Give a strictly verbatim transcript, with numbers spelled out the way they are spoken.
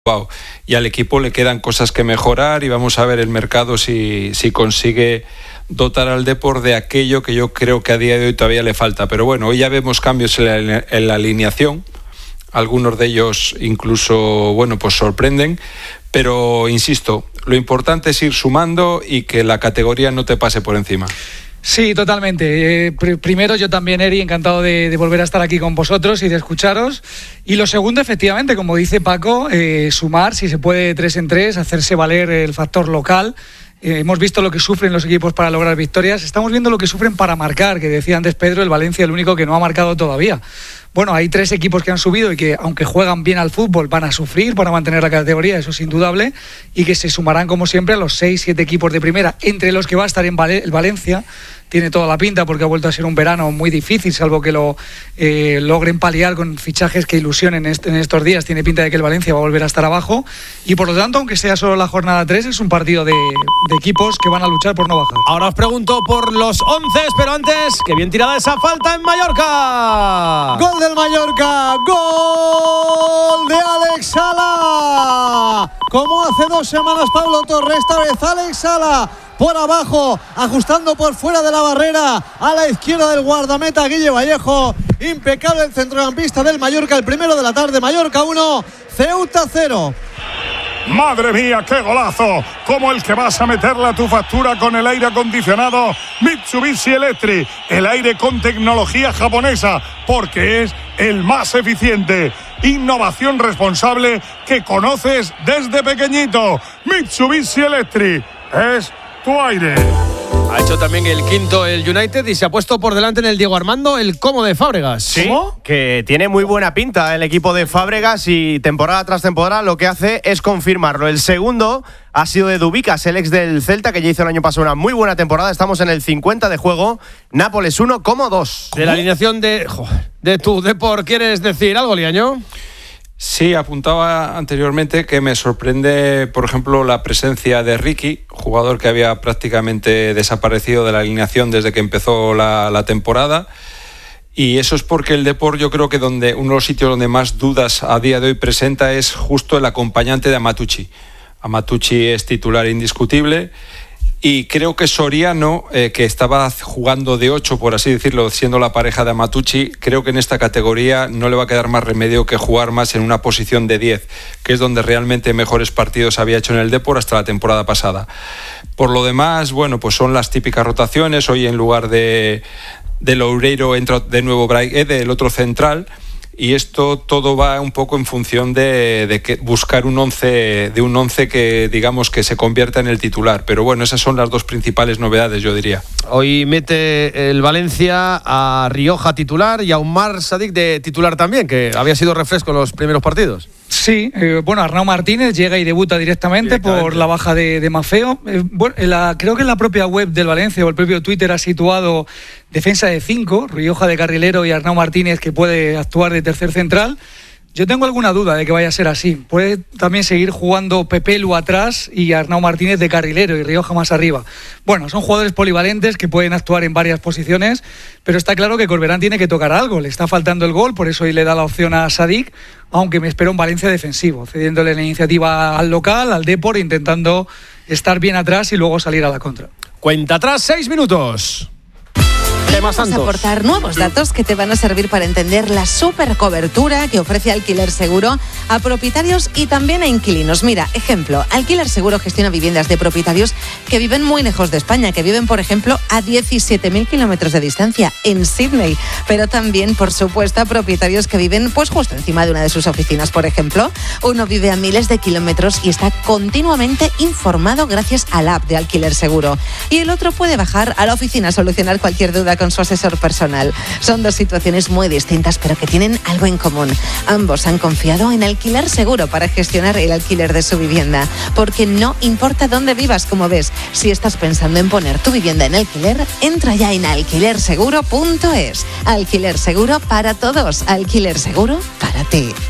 y al equipo le quedan cosas que mejorar y vamos a ver el mercado si, si consigue dotar al Depor de aquello que yo creo que a día de hoy todavía le falta. Pero bueno, hoy ya vemos cambios en la, en la alineación, algunos de ellos incluso, bueno, pues sorprenden, pero insisto, lo importante es ir sumando y que la categoría no te pase por encima. Sí, totalmente. Eh, pr- primero, yo también, Eri, encantado de, de volver a estar aquí con vosotros y de escucharos. Y lo segundo, efectivamente, como dice Paco, eh, sumar, si se puede, tres en tres, hacerse valer el factor local. Eh, hemos visto lo que sufren los equipos para lograr victorias. Estamos viendo lo que sufren para marcar, que decía antes Pedro, el Valencia el único que no ha marcado todavía. Bueno, hay tres equipos que han subido y que, aunque juegan bien al fútbol, van a sufrir para mantener la categoría, eso es indudable, y que se sumarán, como siempre, a los seis, siete equipos de primera, entre los que va a estar en Val- el Valencia. Tiene toda la pinta porque ha vuelto a ser un verano muy difícil, salvo que lo eh, logren paliar con fichajes que ilusionen est- en estos días. Tiene pinta de que el Valencia va a volver a estar abajo y, por lo tanto, aunque sea solo la jornada tres, es un partido de, de equipos que van a luchar por no bajar. Ahora os pregunto por los once, pero antes, que bien tirada esa falta en Mallorca. Gol del Mallorca, gol de Alex Sala. Como hace dos semanas Pablo Torre, esta vez Alex Sala por abajo, ajustando por fuera de la barrera, a la izquierda del guardameta Guille Vallejo. Impecable el centrocampista del Mallorca, el primero de la tarde. Mallorca uno, Ceuta cero. ¡Madre mía, qué golazo! Como el que vas a meterle a tu factura con el aire acondicionado Mitsubishi Electric. El aire con tecnología japonesa, porque es el más eficiente. Innovación responsable que conoces desde pequeñito. Mitsubishi Electric es tu aire. Ha hecho también el quinto el United y se ha puesto por delante en el Diego Armando el Como de Fábregas. Sí, ¿Cómo? Que tiene muy buena pinta el equipo de Fábregas y temporada tras temporada lo que hace es confirmarlo. El segundo ha sido de Dubicas, el ex del Celta, que ya hizo el año pasado una muy buena temporada. Estamos en el cincuenta de juego. Nápoles uno, Como dos. De la alineación de, joder, de tu Depor, ¿quieres decir algo, Liaño? Sí, apuntaba anteriormente que me sorprende, por ejemplo, la presencia de Ricky, jugador que había prácticamente desaparecido de la alineación desde que empezó la, la temporada. Y eso es porque el Depor, yo creo que donde uno de los sitios donde más dudas a día de hoy presenta es justo el acompañante de Amatucci. Amatucci es titular indiscutible. Y creo que Soriano, eh, que estaba jugando de ocho, por así decirlo, siendo la pareja de Amatucci, creo que en esta categoría no le va a quedar más remedio que jugar más en una posición de diez, que es donde realmente mejores partidos había hecho en el Depor hasta la temporada pasada. Por lo demás, bueno, pues son las típicas rotaciones. Hoy en lugar de, de Loureiro entra de nuevo Braide, el otro central. Y esto todo va un poco en función de, de que buscar un once, de un once que digamos que se convierta en el titular. Pero bueno, esas son las dos principales novedades, yo diría. Hoy mete el Valencia a Rioja titular y a Umar Sadik de titular también, que había sido refresco en los primeros partidos. Sí, eh, bueno, Arnau Martínez llega y debuta directamente, directamente. por la baja de, de Mafeo. Eh, bueno, en la, creo que en la propia web del Valencia o el propio Twitter ha situado defensa de cinco, Rioja de carrilero y Arnau Martínez que puede actuar de tercer central. Yo tengo alguna duda de que vaya a ser así. Puede también seguir jugando Pepelu atrás y Arnau Martínez de carrilero y Rioja más arriba. Bueno, son jugadores polivalentes que pueden actuar en varias posiciones, pero está claro que Corberán tiene que tocar algo. Le está faltando el gol, por eso hoy le da la opción a Sadik, aunque me espera un Valencia defensivo, cediéndole la iniciativa al local, al Depor, intentando estar bien atrás y luego salir a la contra. Cuenta atrás, seis minutos. Vamos a aportar nuevos datos que te van a servir para entender la supercobertura que ofrece Alquiler Seguro a propietarios y también a inquilinos. Mira, ejemplo, Alquiler Seguro gestiona viviendas de propietarios que viven muy lejos de España, que viven, por ejemplo, a diecisiete mil kilómetros de distancia en Sydney, pero también, por supuesto, a propietarios que viven pues justo encima de una de sus oficinas, por ejemplo. Uno vive a miles de kilómetros y está continuamente informado gracias a la app de Alquiler Seguro. Y el otro puede bajar a la oficina a solucionar cualquier duda con su asesor personal. Son dos situaciones muy distintas, pero que tienen algo en común. Ambos han confiado en Alquiler Seguro para gestionar el alquiler de su vivienda, porque no importa dónde vivas, como ves, si estás pensando en poner tu vivienda en alquiler, entra ya en alquiler seguro punto es. Alquiler Seguro para todos, Alquiler Seguro para ti.